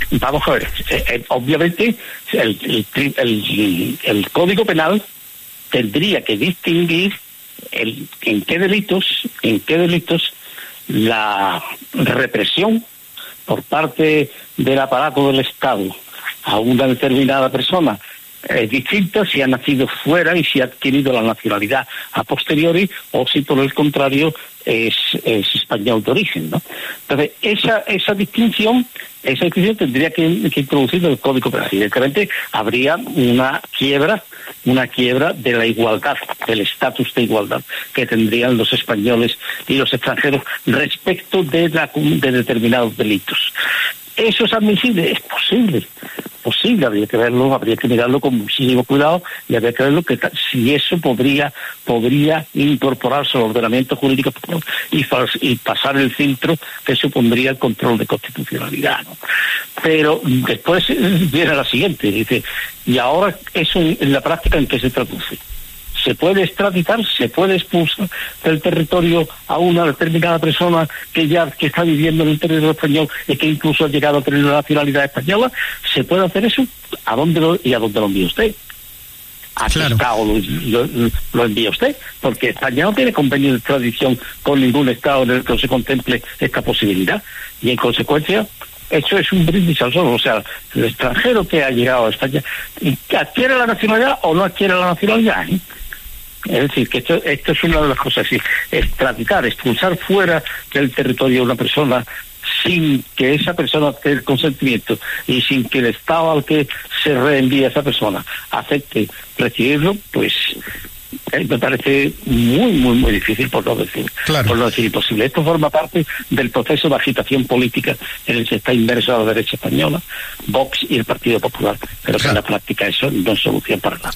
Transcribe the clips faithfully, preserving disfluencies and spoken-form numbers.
vamos a ver, eh, eh, obviamente el, el, el, el Código Penal tendría que distinguir el, en qué delitos, en qué delitos la represión por parte del aparato del Estado a una determinada persona es distinta si ha nacido fuera y si ha adquirido la nacionalidad a posteriori, o si por el contrario es, es español de origen, ¿no? Entonces, esa esa distinción, esa distinción tendría que, que introducirlo en el Código Penal. Evidentemente, habría una quiebra, una quiebra de la igualdad, del estatus de igualdad que tendrían los españoles y los extranjeros respecto de, la, de determinados delitos. ¿Eso es admisible? Es posible, posible, habría que verlo, habría que mirarlo con muchísimo cuidado y habría que verlo que si eso podría podría incorporarse al ordenamiento jurídico y, y pasar el filtro que supondría el control de constitucionalidad, ¿no? Pero después viene la siguiente, dice, y ahora eso en la práctica ¿en qué se traduce? ¿Se puede extraditar? ¿Se puede expulsar del territorio a una determinada persona que ya que está viviendo en el territorio español y que incluso ha llegado a tener la nacionalidad española? ¿Se puede hacer eso? ¿A dónde lo, y a dónde lo envía usted? ¿A qué claro. Estado lo, lo, lo envía usted? Porque España no tiene convenio de extradición con ningún Estado en el que se contemple esta posibilidad. Y en consecuencia, eso es un brindis al sol. O sea, el extranjero que ha llegado a España, ¿adquiere la nacionalidad o no adquiere la nacionalidad? ¿eh? Es decir, que esto, esto es una de las cosas, es extraditar, expulsar fuera del territorio de una persona sin que esa persona tenga el consentimiento y sin que el Estado al que se reenvía esa persona acepte recibirlo, pues eh, me parece muy, muy, muy difícil, por no decir, claro. por no decir imposible. Esto forma parte del proceso de agitación política en el que está inmersa la derecha española, Vox y el Partido Popular, pero claro. que en la práctica eso no es solución para nada.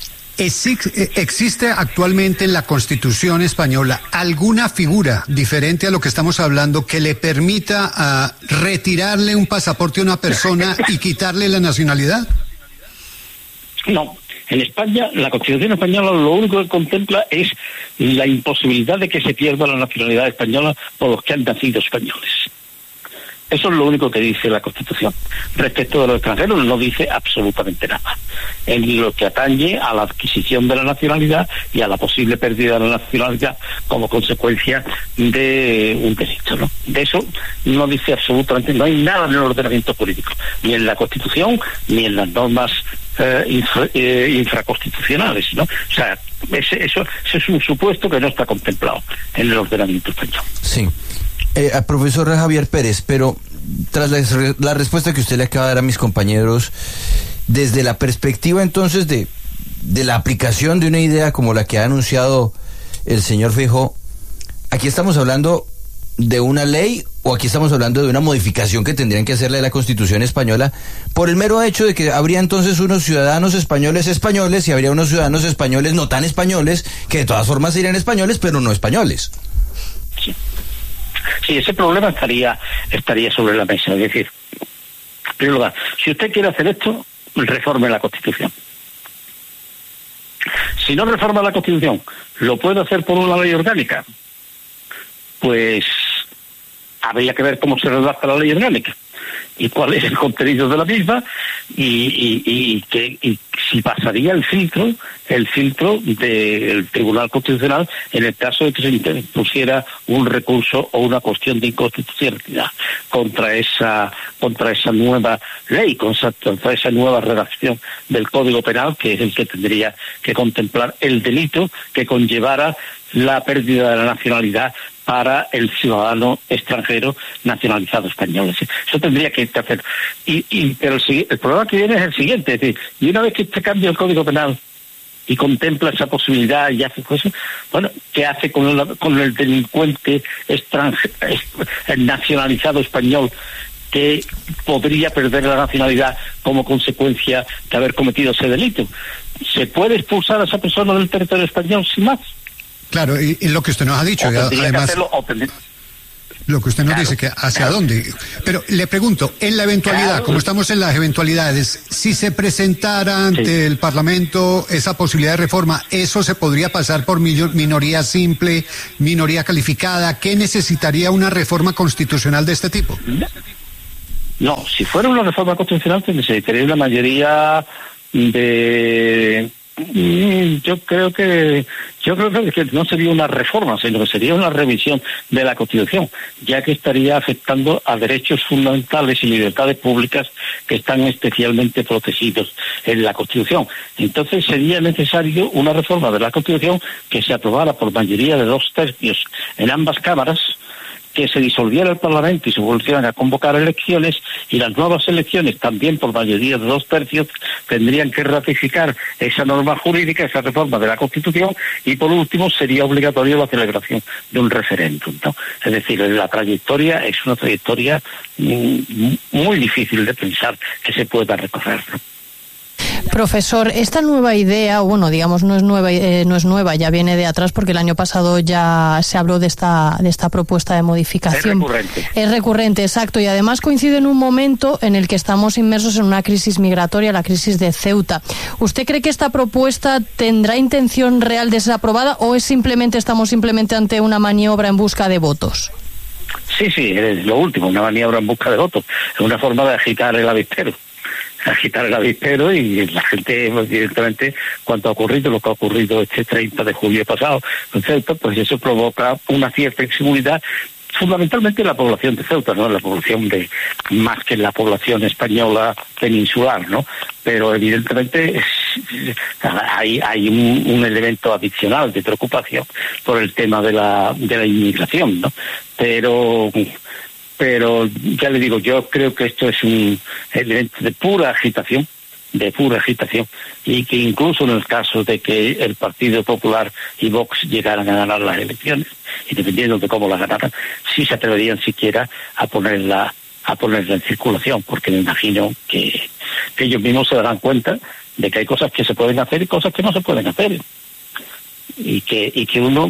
¿Existe actualmente en la Constitución española alguna figura diferente a lo que estamos hablando que le permita uh, retirarle un pasaporte a una persona y quitarle la nacionalidad? No. En España, la Constitución española lo único que contempla es la imposibilidad de que se pierda la nacionalidad española por los que han nacido españoles. Eso es lo único que dice la Constitución. Respecto de los extranjeros no dice absolutamente nada. En lo que atañe a la adquisición de la nacionalidad y a la posible pérdida de la nacionalidad como consecuencia de un delito, ¿no? De eso no dice absolutamente, no hay nada en el ordenamiento jurídico, ni en la Constitución, ni en las normas eh, infra, eh, infraconstitucionales, ¿no? O sea, ese, eso, ese es un supuesto que no está contemplado en el ordenamiento español. Sí. Eh, al profesor Javier Pérez, pero tras la, la respuesta que usted le acaba de dar a mis compañeros, desde la perspectiva entonces de, de la aplicación de una idea como la que ha anunciado el señor Feijóo, ¿aquí estamos hablando de una ley o aquí estamos hablando de una modificación que tendrían que hacerle a la Constitución española por el mero hecho de que habría entonces unos ciudadanos españoles españoles y habría unos ciudadanos españoles no tan españoles que de todas formas serían españoles pero no españoles? Sí. Sí, ese problema estaría estaría sobre la mesa. Es decir, en primer lugar, si usted quiere hacer esto, reforme la Constitución. Si no reforma la Constitución, ¿lo puede hacer por una ley orgánica? Pues habría que ver cómo se redacta la ley orgánica y cuál es el contenido de la misma y, y, y, que, y si pasaría el filtro el filtro del Tribunal Constitucional en el caso de que se interpusiera un recurso o una cuestión de inconstitucionalidad contra esa contra esa nueva ley, contra esa nueva redacción del Código Penal, que es el que tendría que contemplar el delito que conllevara la pérdida de la nacionalidad para el ciudadano extranjero nacionalizado español. Eso tendría que hacer. Y, y pero el, el problema que viene es el siguiente, es decir, y una vez que usted cambia el Código Penal y contempla esa posibilidad y hace cosas, bueno, ¿qué hace con el, con el delincuente extranjero, nacionalizado español que podría perder la nacionalidad como consecuencia de haber cometido ese delito? ¿Se puede expulsar a esa persona del territorio español sin más? Claro, y, y lo que usted nos ha dicho, además, que hacerlo, lo que usted nos claro, dice, que hacia claro. dónde. Pero le pregunto, en la eventualidad, claro. como estamos en las eventualidades, si se presentara ante sí. el Parlamento esa posibilidad de reforma, ¿eso se podría pasar por minoría simple, minoría calificada? ¿Qué necesitaría una reforma constitucional de este tipo? No, si fuera una reforma constitucional se necesitaría una mayoría de... Yo creo que yo creo que no sería una reforma, sino que sería una revisión de la Constitución, ya que estaría afectando a derechos fundamentales y libertades públicas que están especialmente protegidos en la Constitución. Entonces sería necesario una reforma de la Constitución que se aprobara por mayoría de dos tercios en ambas cámaras, que se disolviera el Parlamento y se volvieran a convocar elecciones, y las nuevas elecciones, también por mayoría de dos tercios, tendrían que ratificar esa norma jurídica, esa reforma de la Constitución, y por último sería obligatorio la celebración de un referéndum, ¿no? Es decir, la trayectoria es una trayectoria muy difícil de pensar que se pueda recorrer, ¿no? Profesor, esta nueva idea, bueno, digamos, no es nueva, eh, no es nueva, ya viene de atrás, porque el año pasado ya se habló de esta de esta propuesta de modificación. Es recurrente. Es recurrente, exacto, y además coincide en un momento en el que estamos inmersos en una crisis migratoria, la crisis de Ceuta. ¿Usted cree que esta propuesta tendrá intención real de ser aprobada o es simplemente estamos simplemente ante una maniobra en busca de votos? Sí, sí, es lo último, una maniobra en busca de votos, es una forma de agitar el avispero. agitar el avispero y la gente, evidentemente, cuando ha ocurrido lo que ha ocurrido este treinta de julio pasado en Ceuta, pues eso provoca una cierta inseguridad, fundamentalmente en la población de Ceuta, ¿no? La población de, más que en la población española peninsular, ¿no? Pero evidentemente es, hay, hay un, un elemento adicional de preocupación por el tema de la, de la inmigración, ¿no? Pero... Pero ya le digo, yo creo que esto es un elemento de pura agitación, de pura agitación, y que incluso en el caso de que el Partido Popular y Vox llegaran a ganar las elecciones, y dependiendo de cómo las ganaran, sí se atreverían siquiera a ponerla, a ponerla en circulación, porque me imagino que, que ellos mismos se darán cuenta de que hay cosas que se pueden hacer y cosas que no se pueden hacer, y que, y que uno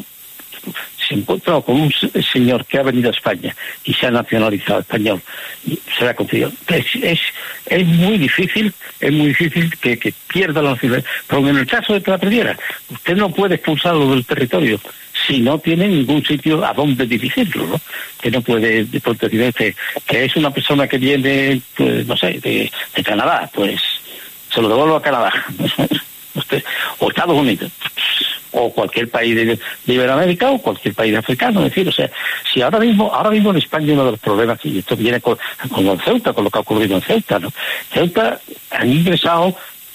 se encuentra con un señor que ha venido a España y se ha nacionalizado español y se le ha concedido. Es, es, es muy difícil, es muy difícil que, que pierda la nacionalidad. Pero en el caso de que la perdiera, usted no puede expulsarlo del territorio si no tiene ningún sitio a donde dirigirlo, ¿no? Que no puede, por decir, que, que es una persona que viene, pues, no sé, de, de Canadá, pues se lo devuelvo a Canadá. Usted, o Estados Unidos, o cualquier país de, de Iberoamérica, o cualquier país africano. Es decir, o sea, si ahora mismo ahora mismo en España uno de los problemas, y esto viene con, con Ceuta, con lo que ha ocurrido en Ceuta, ¿no? Ceuta han ingresado,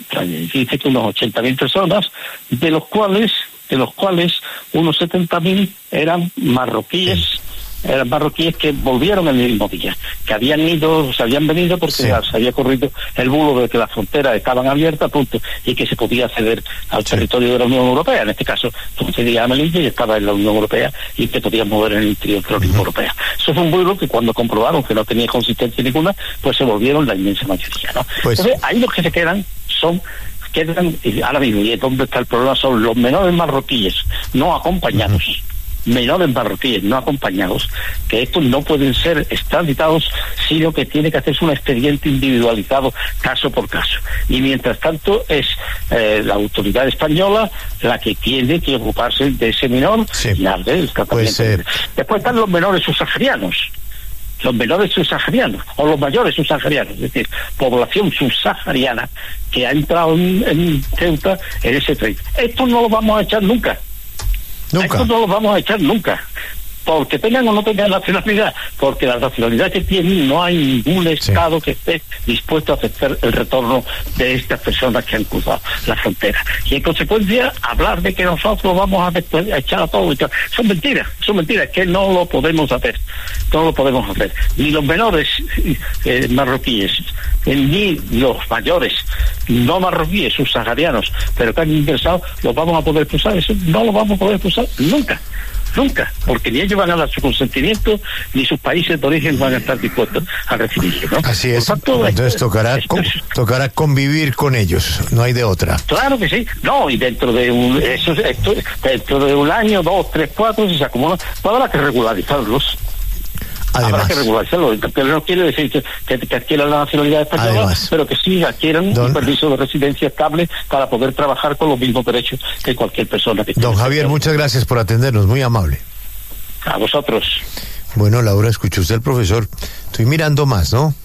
dice que unos ochenta mil personas, de los cuales de los cuales unos setenta mil eran marroquíes, eran marroquíes que volvieron el mismo día, que habían ido, se habían venido porque sí. se había ocurrido el bulo de que las fronteras estaban abiertas, punto, y que se podía acceder al sí. territorio de la Unión Europea. En este caso, concedía a Melilla y estaba en la Unión Europea y te podías mover en el interior de la Unión uh-huh. Europea. Eso fue un bulo que cuando comprobaron que no tenía consistencia ninguna, pues se volvieron la inmensa mayoría, ¿no? Pues... Entonces, ahí los que se quedan son quedan ahora mismo, y es donde está el problema, son los menores marroquíes no acompañados. Uh-huh. menores marroquíes no acompañados, que estos no pueden ser extraditados, sino que tiene que hacerse un expediente individualizado caso por caso. Y mientras tanto es eh, la autoridad española la que tiene que ocuparse de ese menor sí. y darle el tratamiento. Después están los menores subsaharianos, los menores subsaharianos, o los mayores subsaharianos, es decir, población subsahariana que ha entrado en, en Ceuta en ese tren. Esto no lo vamos a echar nunca. Nunca. Esto no lo vamos a echar nunca, porque tengan o no tengan nacionalidad, porque la nacionalidad que tienen no hay ningún Estado sí. que esté dispuesto a aceptar el retorno de estas personas que han cruzado la frontera. Y en consecuencia, hablar de que nosotros vamos a, a echar a todos, son mentiras, son mentiras, que no lo podemos hacer, no lo podemos hacer. Ni los menores eh, marroquíes, eh, ni los mayores no marroquíes, subsaharianos, pero que han ingresado, los vamos a poder expulsar. Eso no lo vamos a poder expulsar nunca. Nunca, porque ni ellos van a dar su consentimiento, ni sus países de origen van a estar dispuestos a recibirlo, ¿no? Así es. Tanto, entonces esto, tocará esto es, tocará convivir con ellos, no hay de otra. Claro que sí. No, y dentro de un eso esto, dentro de un año, dos, tres, cuatro, si se acomodan, pues habrá que regularizarlos. Además, habrá que regularizarlo, que no quiere decir que, que, que adquieran la nacionalidad española, además, pero que sí adquieran don, un permiso de residencia estable para poder trabajar con los mismos derechos que cualquier persona que Don Javier, muchas gracias por atendernos, muy amable. A vosotros. Bueno, Laura, escuchó usted al profesor. Estoy mirando más, ¿no?